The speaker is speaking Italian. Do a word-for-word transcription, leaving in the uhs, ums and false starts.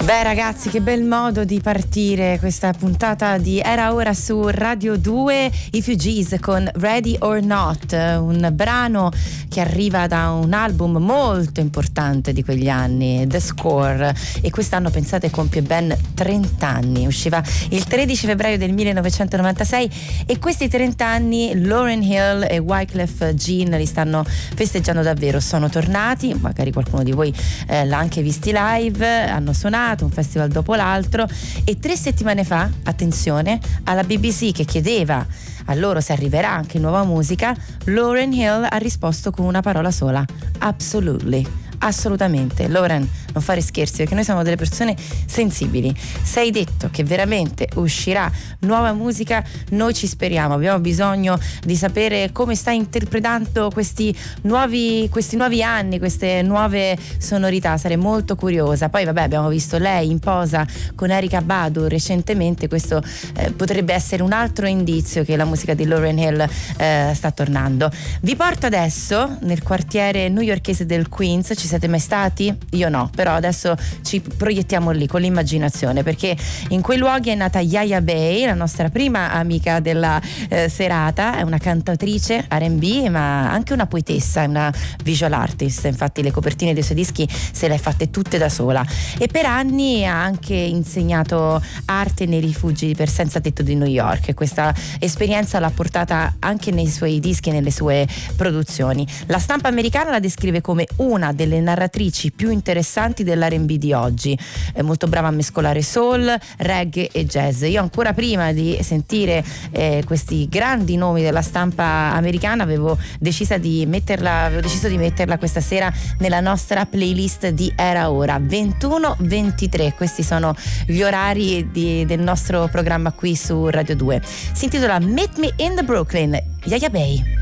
Beh ragazzi, che bel modo di partire questa puntata di Era Ora su Radio due. I Fugees con Ready or Not, un brano che arriva da un album molto importante di quegli anni, The Score, e quest'anno pensate compie ben trenta anni. Usciva il tredici febbraio del millenovecentonovantasei e questi trenta anni Lauryn Hill e Wyclef Jean li stanno festeggiando davvero. Sono tornati, magari qualcuno di voi eh, l'ha anche visti live, hanno suonato un festival dopo l'altro e tre settimane fa, attenzione, alla B B C che chiedeva a loro se arriverà anche nuova musica, Lauryn Hill ha risposto con una parola sola: absolutely. Assolutamente. Lauren, non fare scherzi, perché noi siamo delle persone sensibili. Se hai detto che veramente uscirà nuova musica, noi ci speriamo. Abbiamo bisogno di sapere come stai interpretando questi nuovi, questi nuovi anni, queste nuove sonorità. Sarei molto curiosa. Poi vabbè, abbiamo visto lei in posa con Erykah Badu recentemente. Questo eh, potrebbe essere un altro indizio che la musica di Lauryn Hill eh, sta tornando. Vi porto adesso nel quartiere newyorkese del Queens. Ci siete mai stati? Io no, però adesso ci proiettiamo lì con l'immaginazione, perché in quei luoghi è nata Yaya Bey, la nostra prima amica della eh, serata. È una cantautrice R and B, ma anche una poetessa, è una visual artist. Infatti le copertine dei suoi dischi se le ha fatte tutte da sola e per anni ha anche insegnato arte nei rifugi per senza tetto di New York, e questa esperienza l'ha portata anche nei suoi dischi e nelle sue produzioni. La stampa americana la descrive come una delle narratrici più interessanti dell'R and B di oggi. È molto brava a mescolare soul, reggae e jazz. Io ancora prima di sentire eh, questi grandi nomi della stampa americana avevo deciso di metterla avevo deciso di metterla questa sera nella nostra playlist di Era Ora. ventuno ventitré, questi sono gli orari di, del nostro programma qui su Radio due. Si intitola Meet Me in the Brooklyn, Yaya Bey.